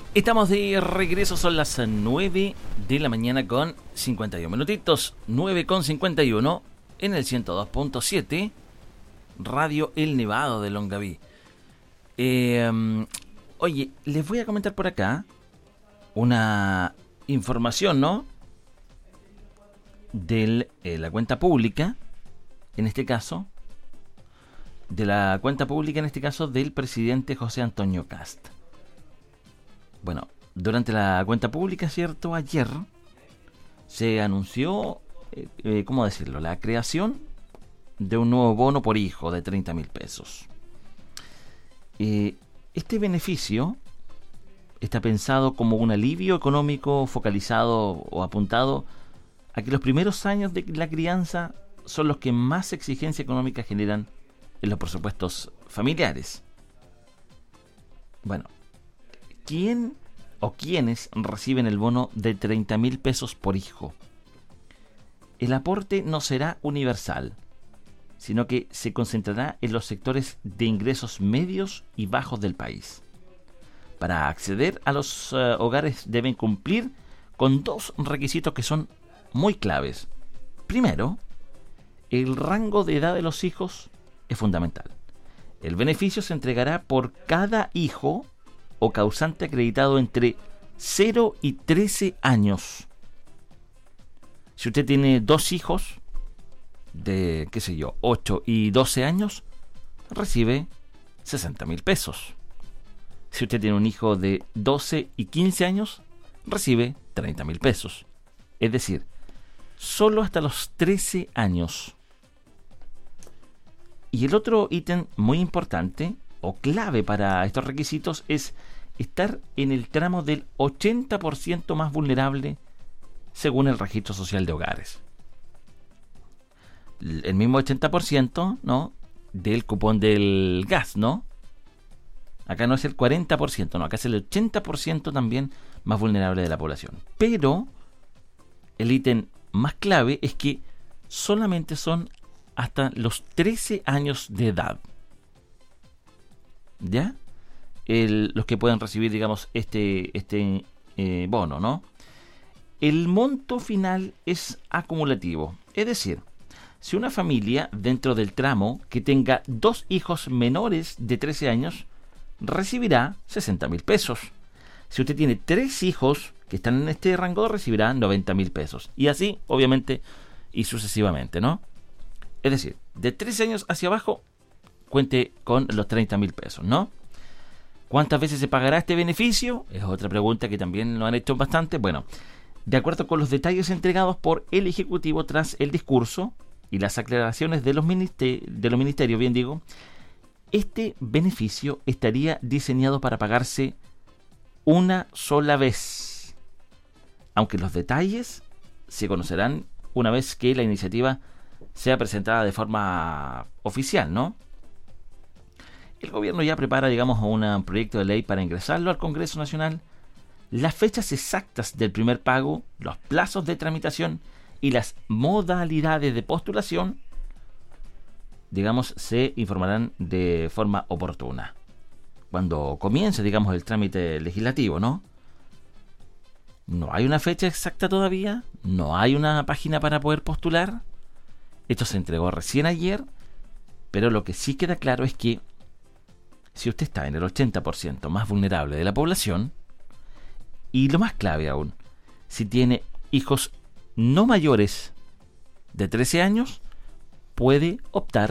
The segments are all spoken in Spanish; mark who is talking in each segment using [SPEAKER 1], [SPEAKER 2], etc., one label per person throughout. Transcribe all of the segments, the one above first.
[SPEAKER 1] Estamos de regreso, son las 9 de la mañana con 51 minutitos, 9 con 51 en el 102.7, Radio El Nevado de Longaví. Oye, les voy a comentar por acá una información, ¿no? De la cuenta pública, en este caso, del presidente José Antonio Kast. Bueno, durante la cuenta pública, ¿cierto? Ayer se anunció, ¿cómo decirlo?, la creación de un nuevo bono por hijo de 30.000 pesos. Este beneficio está pensado como un alivio económico focalizado o apuntado a que los primeros años de la crianza son los que más exigencia económica generan en los presupuestos familiares. Bueno, ¿quién o quiénes reciben el bono de 30.000 pesos por hijo? El aporte no será universal, sino que se concentrará en los sectores de ingresos medios y bajos del país. Para acceder a los hogares deben cumplir con dos requisitos que son muy claves. Primero, el rango de edad de los hijos es fundamental. El beneficio se entregará por cada hijo o causante acreditado entre 0 y 13 años. Si usted tiene dos hijos de, 8 y 12 años, recibe 60.000 pesos. Si usted tiene un hijo de 12 y 15 años, recibe 30.000 pesos. Es decir, solo hasta los 13 años. Y el otro ítem muy importante o clave para estos requisitos es estar en el tramo del 80% más vulnerable según el registro social de hogares. El mismo 80%, ¿no?, del cupón del gas, ¿no? Acá no es el 40%, no, acá es el 80% también más vulnerable de la población. Pero el ítem más clave es que solamente son hasta los 13 años de edad. ¿Ya? Los que pueden recibir, digamos, este bono, ¿no? El monto final es acumulativo. Es decir, si una familia dentro del tramo que tenga dos hijos menores de 13 años, recibirá 60.000 pesos. Si usted tiene tres hijos que están en este rango, recibirá 90.000 pesos. Y así, obviamente, y sucesivamente, ¿no? Es decir, de 13 años hacia abajo, cuente con los 30.000 pesos, ¿no? ¿Cuántas veces se pagará este beneficio? Es otra pregunta que también lo han hecho bastante. Bueno, de acuerdo con los detalles entregados por el Ejecutivo tras el discurso y las aclaraciones de los ministerios, bien digo, este beneficio estaría diseñado para pagarse una sola vez, aunque los detalles se conocerán una vez que la iniciativa sea presentada de forma oficial, ¿no? El gobierno ya prepara, digamos, un proyecto de ley para ingresarlo al Congreso Nacional. Las fechas exactas del primer pago, los plazos de tramitación y las modalidades de postulación, digamos, se informarán de forma oportuna cuando comience, digamos, el trámite legislativo, ¿no? No hay una fecha exacta todavía, no hay una página para poder postular. Esto se entregó recién ayer, pero lo que sí queda claro es que si usted está en el 80% más vulnerable de la población, y lo más clave aún, si tiene hijos no mayores de 13 años, puede optar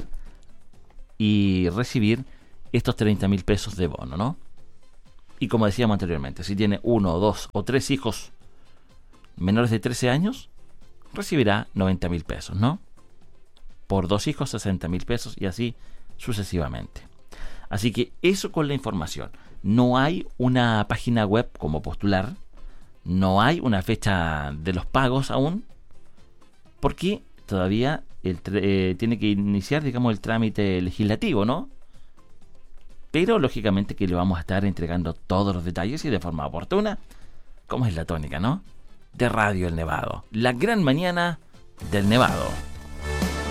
[SPEAKER 1] y recibir estos 30.000 pesos de bono, ¿no? Y como decíamos anteriormente, si tiene uno, dos o tres hijos menores de 13 años, recibirá 90.000 pesos, ¿no? Por dos hijos, 60.000 pesos y así sucesivamente. Así que eso con la información. No hay una página web como postular, no hay una fecha de los pagos aún, porque todavía tiene que iniciar, digamos, el trámite legislativo, ¿no? Pero lógicamente que le vamos a estar entregando todos los detalles y de forma oportuna, como es la tónica, ¿no?, de Radio El Nevado, la gran mañana del Nevado.